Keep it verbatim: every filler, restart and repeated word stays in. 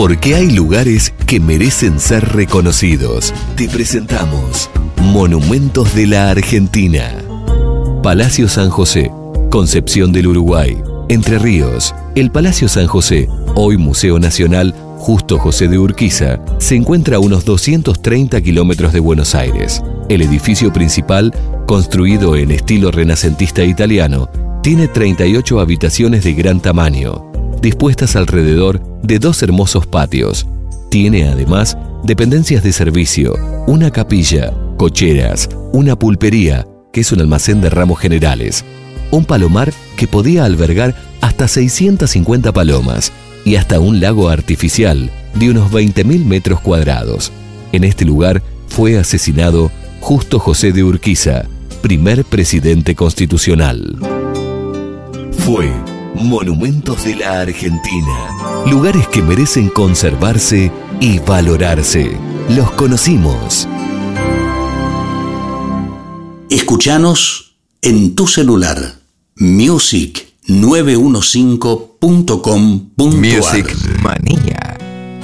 Porque hay lugares que merecen ser reconocidos. Te presentamos Monumentos de la Argentina. Palacio San José, Concepción del Uruguay, Entre Ríos. El Palacio San José, hoy Museo Nacional Justo José de Urquiza, se encuentra a unos doscientos treinta kilómetros de Buenos Aires. El edificio principal, construido en estilo renacentista italiano, tiene treinta y ocho habitaciones de gran tamaño, dispuestas alrededor de dos hermosos patios. Tiene además dependencias de servicio, una capilla, cocheras, una pulpería, que es un almacén de ramos generales, un palomar que podía albergar hasta seiscientas cincuenta palomas y hasta un lago artificial de unos veinte mil metros cuadrados. En este lugar fue asesinado Justo José de Urquiza, primer presidente constitucional. Fue Monumentos de la Argentina. Lugares que merecen conservarse y valorarse. Los conocimos. Escuchanos en tu celular. music nueve uno cinco punto com punto ar. Music Manía.